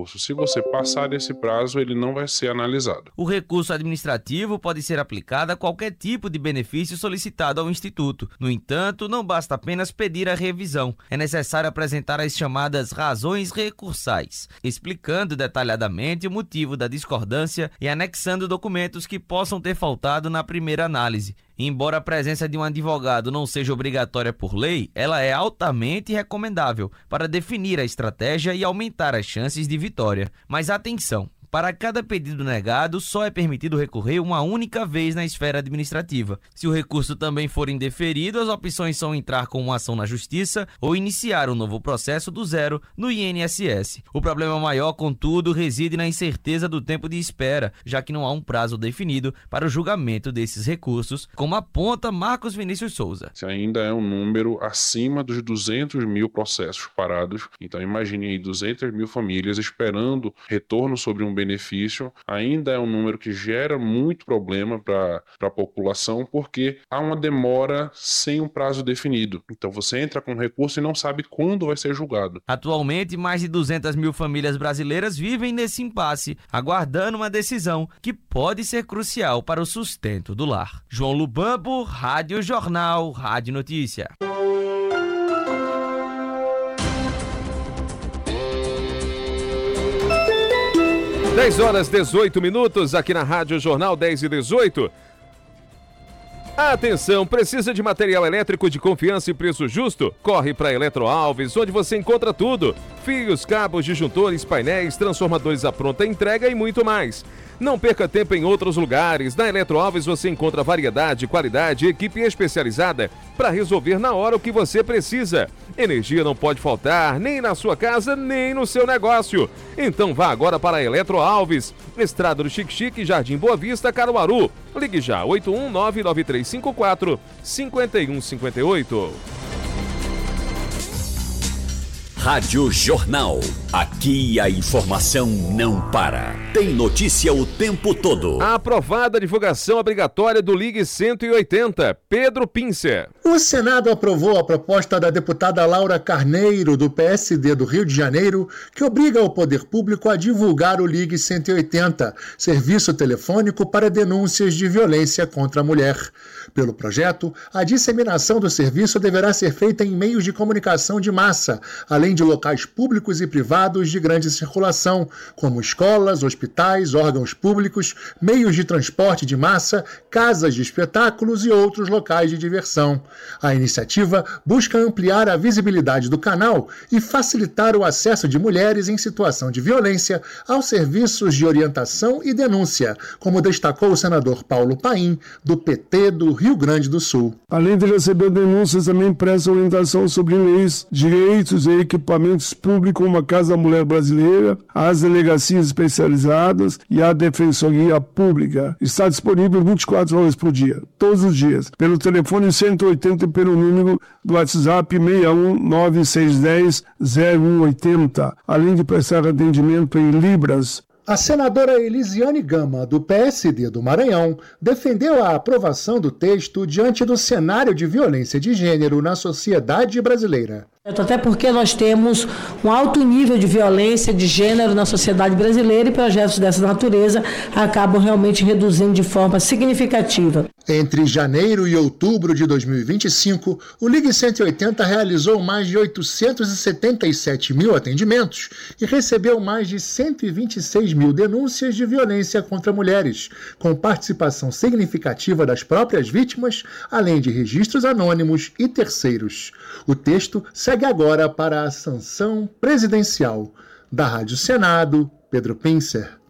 recurso. Se você passar desse prazo, ele não vai ser analisado. O recurso administrativo pode ser aplicado a qualquer tipo de benefício solicitado ao Instituto. No entanto, não basta apenas pedir a revisão. É necessário apresentar as chamadas razões recursais, explicando detalhadamente o motivo da discordância e anexando documentos que possam ter faltado na primeira análise. Embora a presença de um advogado não seja obrigatória por lei, ela é altamente recomendável para definir a estratégia e aumentar as chances de vitória. Mas atenção! Para cada pedido negado, só é permitido recorrer uma única vez na esfera administrativa. Se o recurso também for indeferido, as opções são entrar com uma ação na Justiça ou iniciar um novo processo do zero no INSS. O problema maior, contudo, reside na incerteza do tempo de espera, já que não há um prazo definido para o julgamento desses recursos, como aponta Marcos Vinícius Souza. Ainda é um número acima dos 200 mil processos parados. Então imagine aí 200 mil famílias esperando retorno sobre um benefício. Ainda é um número que gera muito problema para a população, porque há uma demora sem um prazo definido. Então você entra com recurso e não sabe quando vai ser julgado. Atualmente, mais de 200 mil famílias brasileiras vivem nesse impasse, aguardando uma decisão que pode ser crucial para o sustento do lar. João Lubambo, Rádio Jornal, Rádio Notícia. 10h18 aqui na Rádio Jornal 10h18. Atenção, precisa de material elétrico de confiança e preço justo? Corre para Eletro Alves, onde você encontra tudo. Fios, cabos, disjuntores, painéis, transformadores à pronta entrega e muito mais. Não perca tempo em outros lugares. Na Eletro Alves você encontra variedade, qualidade e equipe especializada para resolver na hora o que você precisa. Energia não pode faltar, nem na sua casa, nem no seu negócio. Então vá agora para a Eletro Alves, Estrada do Xique-Xique, Jardim Boa Vista, Caruaru. Ligue já, 8199354-5158. Rádio Jornal. Aqui a informação não para. Tem notícia o tempo todo. Aprovada a divulgação obrigatória do Ligue 180. Pedro Pincer. O Senado aprovou a proposta da deputada Laura Carneiro, do PSD do Rio de Janeiro, que obriga o poder público a divulgar o Ligue 180, serviço telefônico para denúncias de violência contra a mulher. Pelo projeto, a disseminação do serviço deverá ser feita em meios de comunicação de massa, além de locais públicos e privados de grande circulação, como escolas, hospitais, órgãos públicos, meios de transporte de massa, casas de espetáculos e outros locais de diversão. A iniciativa busca ampliar a visibilidade do canal e facilitar o acesso de mulheres em situação de violência aos serviços de orientação e denúncia, como destacou o senador Paulo Paim, do PT do Rio Grande do Sul. Além de receber denúncias, também presta orientação sobre leis, direitos e equipamentos públicos, como a Casa da Mulher Brasileira, as delegacias especializadas e a Defensoria Pública. Está disponível 24 horas por dia, todos os dias, pelo telefone 180 e pelo número do WhatsApp 61961100180, além de prestar atendimento em Libras. A senadora Elisiane Gama, do PSD do Maranhão, defendeu a aprovação do texto diante do cenário de violência de gênero na sociedade brasileira. Até porque nós temos um alto nível de violência de gênero na sociedade brasileira e projetos dessa natureza acabam realmente reduzindo de forma significativa. Entre janeiro e outubro de 2025, o Ligue 180 realizou mais de 877 mil atendimentos e recebeu mais de 126 mil denúncias de violência contra mulheres, com participação significativa das próprias vítimas, além de registros anônimos e terceiros. O texto segue agora para a sanção presidencial. Da Rádio Senado, Pedro Pincer.